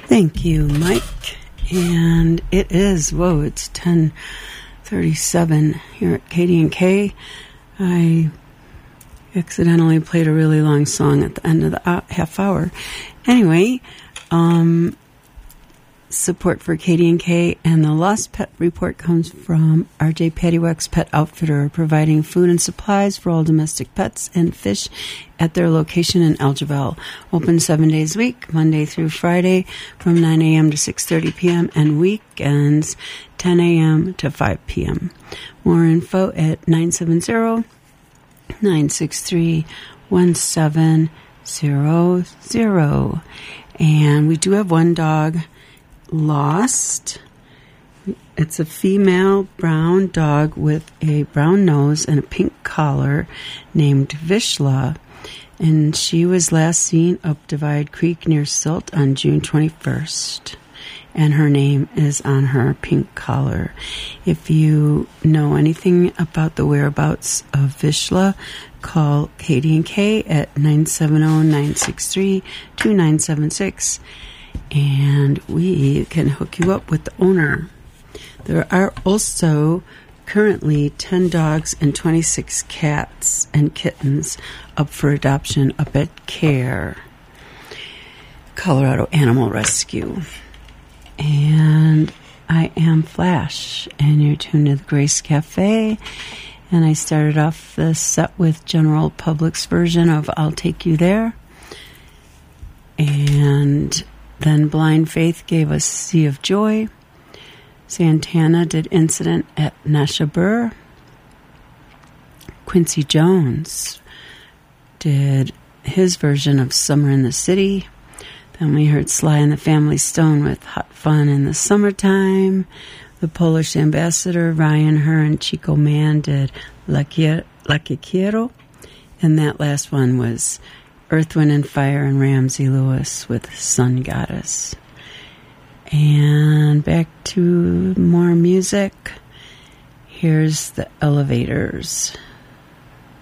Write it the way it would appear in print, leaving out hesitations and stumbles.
Thank you, Mike. And it is, it's 10:37 here at KDNK. I accidentally played a really long song at the end of the half hour. Anyway, support for KDNK and the Lost Pet Report comes from RJ Paddywhack's Pet Outfitter, providing food and supplies for all domestic pets and fish at their location in Algeville. Open 7 days a week, Monday through Friday from 9 a.m. to 6:30 p.m. and weekends 10 a.m. to 5 p.m. More info at 970-963-1700. And we do have one dog lost. It's a female brown dog with a brown nose and a pink collar named Vishla, and she was last seen up Divide Creek near Silt on June 21st, and her name is on her pink collar. If you know anything about the whereabouts of Vishla, call KDNK at 970-963-2976, and we can hook you up with the owner. There are also currently 10 dogs and 26 cats and kittens up for adoption up at CARE, Colorado Animal Rescue. And I am Flash, and you're tuned to the Grace Cafe. And I started off the set with General Public's version of I'll Take You There. And then Blind Faith gave us Sea of Joy. Santana did Incident at Nashabur. Quincy Jones did his version of Summer in the City. Then we heard Sly and the Family Stone with Hot Fun in the Summertime. The Polish Ambassador, Ryan Her and Chico Man did La Que Quiero. And that last one was Earth, Wind, and Fire and Ramsey Lewis with Sun Goddess. And back to more music. Here's the Elevators.